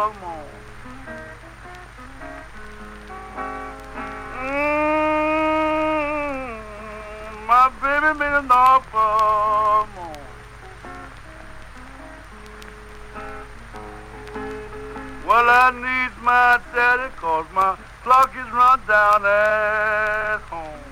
My baby made an offer. Well, I need my daddy, cause my clock is run down at home.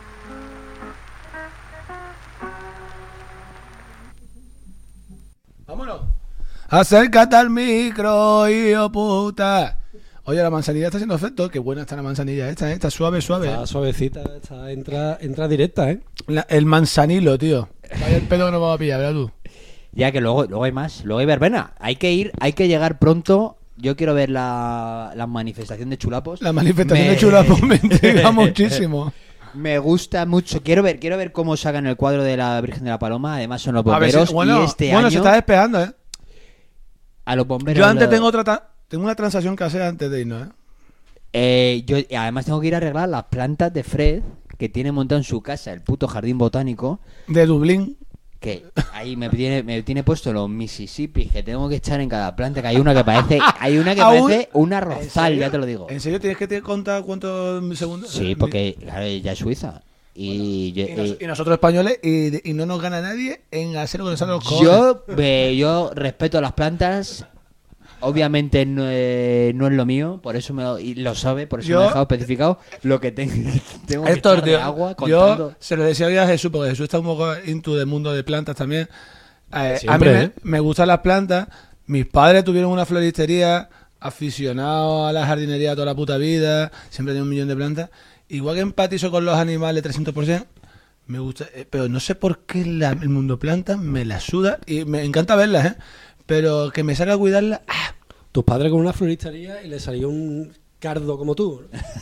Vámonos. Acércate al micro, hijo puta. Oye, la manzanilla está haciendo efecto. Qué buena está la manzanilla esta, ¿eh? Está suave. Está suavecita, entra directa, ¿eh? El manzanilo, tío. Vaya el pedo que nos vamos a pillar, ¿verdad tú? Ya que luego hay más, luego hay verbena. Hay que llegar pronto. Yo quiero ver la manifestación de chulapos. La manifestación de chulapos me intriga muchísimo. Me gusta mucho. Quiero ver cómo sacan el cuadro de la Virgen de la Paloma. Además son los bomberos. Bueno, y este año se está despejando, ¿eh? A los bomberos. Yo antes tengo una transacción que hacer antes de irnos, Yo además tengo que ir a arreglar las plantas de Fred, que tiene montado en su casa el puto jardín botánico de Dublín. Que ahí me tiene puesto los Mississippi que tengo que echar en cada planta, que hay una que parece una rosal, ya te lo digo. ¿En serio tienes que te contar cuántos segundos? Sí, porque claro, ya es Suiza. Y nosotros españoles y no nos gana nadie en hacer lo que nos sale los cojones. Yo respeto a las plantas. Obviamente no es lo mío, por eso y lo sabe, por eso me he dejado especificado lo que tengo que echar de agua. Yo se lo decía hoy a Jesús, porque Jesús está un poco into del mundo de plantas también. Siempre, a mí me gustan las plantas. Mis padres tuvieron una floristería, aficionados a la jardinería toda la puta vida, siempre tenía 1.000.000 de plantas. Igual que empatizo con los animales 300%, me gusta, pero no sé por qué el mundo plantas me la suda y me encanta verlas, pero que me salga a cuidarlas. Tus padres con una floristería y le salió un cardo como tú.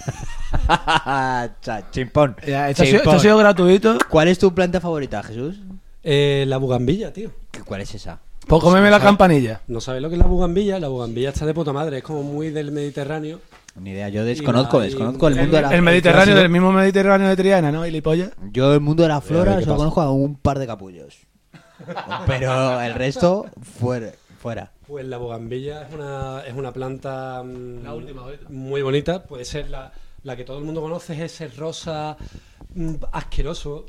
Chimpón. Esto ha sido gratuito. ¿Cuál es tu planta favorita, Jesús? La bugambilla, tío. ¿Cuál es esa? Pues cómeme la campanilla. ¿No sabes lo que es la bugambilla? La bugambilla está de puta madre, es como muy del Mediterráneo. Ni idea, yo desconozco el mundo de la... El Mediterráneo, del mismo Mediterráneo de Triana, ¿no? Y Lipolla. Yo el mundo de la flora solo conozco a un par de capullos. Pero el resto, fuera. Pues la bugambilla es una planta muy bonita. Puede ser la que todo el mundo conoce, es ese rosa asqueroso,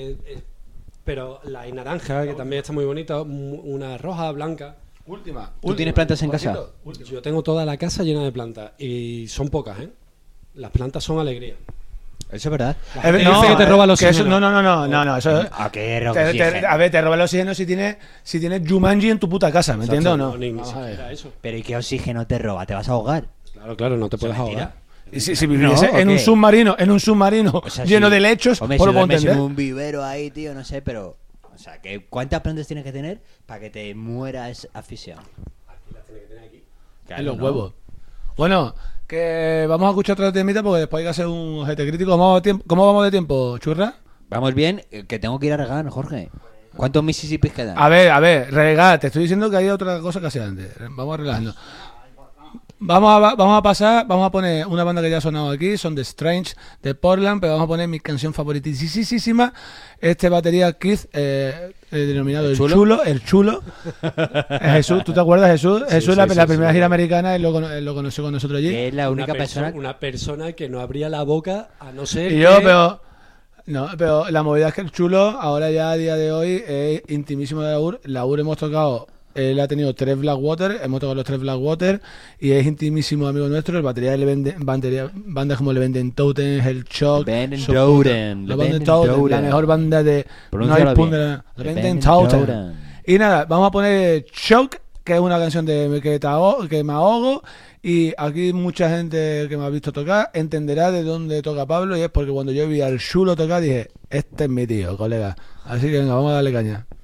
pero la hay naranja, que también está muy bonita, una roja, blanca. ¿Tú tienes plantas en casa? Yo tengo toda la casa llena de plantas y son pocas, ¿eh? Las plantas son alegría. Eso es verdad. Dice que te roba el oxígeno. No, eso ¿A qué roba el oxígeno? A ver, te roba el oxígeno si tienes Jumanji en tu puta casa, ¿me entiendes o no? Ni siquiera eso. Pero ¿y qué oxígeno te roba? ¿Te vas a ahogar? Claro, no te puedes ahogar. Y si viviese en un submarino, o sea, lleno de lechos, hombre, por si lo puedo entender. En un vivero ahí, tío, no sé, pero... O sea, ¿cuántas plantas tienes que tener para que te mueras asfixiado? Aquí las tienes que tener aquí. Claro, en los huevos. Bueno, que vamos a escuchar otra temita porque después hay que hacer un GT crítico. ¿Cómo vamos de tiempo, churra? Vamos bien, que tengo que ir a regar, Jorge. ¿Cuántos Mississippis quedan? A ver, regar. Te estoy diciendo que hay otra cosa que hacer antes. Vamos arreglando. Vamos a poner una banda que ya ha sonado aquí, son The Strange de Portland, pero vamos a poner mi canción favoritísima, batería Keith, denominado el chulo. Jesús, ¿tú te acuerdas, Jesús? Jesús la primera gira americana, él lo conoció con nosotros allí. Es la única una persona que no abría la boca a no ser pero la movida es que el chulo ahora ya a día de hoy es intimísimo de Laur hemos tocado. Él ha tenido 3 Blackwater, hemos tocado los 3 Blackwater y es intimísimo amigo nuestro. El batería le vende bandas como le venden Totem, el Shock, la mejor banda de no hay punto, le venden Totem. Y nada, vamos a poner Shock, que es una canción de que me ahogo, y aquí mucha gente que me ha visto tocar entenderá de dónde toca Pablo, y es porque cuando yo vi al chulo tocar dije, este es mi tío, colega. Así que venga, vamos a darle caña.